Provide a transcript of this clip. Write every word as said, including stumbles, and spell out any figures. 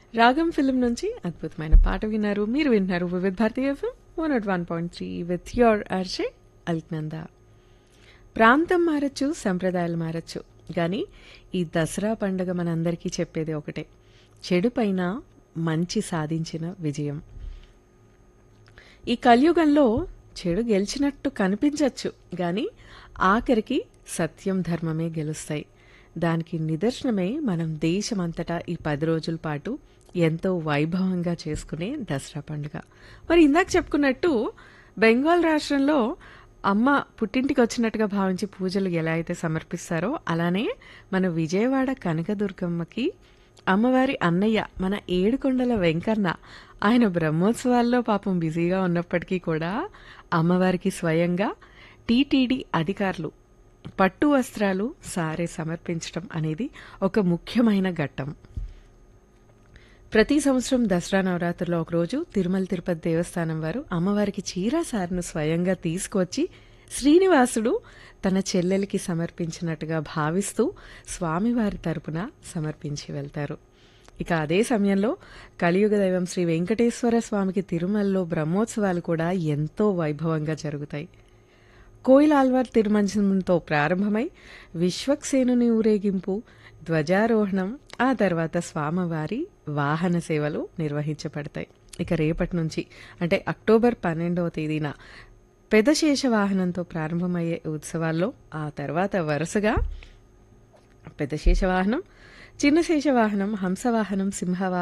రాగం ఫిల్మ్ నుంచి అద్భుతమైన పాట విన్నారు. మీరు వింటున్నారు వివిధ Bharati FM one not one point three with your అర్షే Alaknanda. ప్రాంతం మారచ్చు, సంప్రదాయాలు మారచ్చు, కానీ ఈ దసరా పండుగ మనందరికీ చెప్పేది ఒకటే: చెడు పైన మంచి సాధించిన విజయం. ఈ కలియుగంలో చెడు గెలిచినట్టు కనిపించవచ్చు, కానీ ఆఖరికి సత్యం ధర్మమే గెలుస్తాయి. దానికి నిదర్శనమే మనం దేశమంతటా ఈ పది రోజుల పాటు ఎంతో వైభవంగా చేసుకునే దసరా పండుగ. మరి ఇందాక చెప్పుకున్నట్టు బెంగాల్ రాష్ట్రంలో అమ్మ పుట్టింటికి వచ్చినట్టుగా భావించి పూజలు ఎలా అయితే సమర్పిస్తారో, అలానే మన విజయవాడ కనకదుర్గమ్మకి అమ్మవారి అన్నయ్య మన ఏడుకొండల వెంకన్న ఆయన బ్రహ్మోత్సవాల్లో పాపం బిజీగా ఉన్నప్పటికీ కూడా అమ్మవారికి స్వయంగా టీటీడీ అధికారులు పట్టు వస్త్రాలు సారే సమర్పించడం అనేది ఒక ముఖ్యమైన ఘట్టం. ప్రతి సంవత్సరం దసరా నవరాత్రుల్లో ఒకరోజు తిరుమల తిరుపతి దేవస్థానం వారు అమ్మవారికి చీరా సారును స్వయంగా తీసుకువచ్చి శ్రీనివాసుడు తన చెల్లెలికి సమర్పించినట్టుగా భావిస్తూ స్వామివారి తరపున సమర్పించి వెళ్తారు. ఇక అదే సమయంలో కలియుగ దైవం శ్రీ వెంకటేశ్వర స్వామికి తిరుమలలో బ్రహ్మోత్సవాలు కూడా ఎంతో వైభవంగా జరుగుతాయి. కోయిలాల్వార్ తిరుమంజనంతో ప్రారంభమై విశ్వక్సేనుని ఊరేగింపు, ధ్వజారోహణం, ఆ తర్వాత స్వామివారి వాహన సేవలు నిర్వహించబడతాయి. ఇక రేపటి నుంచి అంటే అక్టోబర్ పన్నెండవ తేదీన పెదశేష వాహనంతో ప్రారంభమయ్యే ఉత్సవాల్లో ఆ తర్వాత వరుసగా పెదశేష వాహనం, చిన్న శేష వాహనం, హంసవాహనం, సింహవాహనం,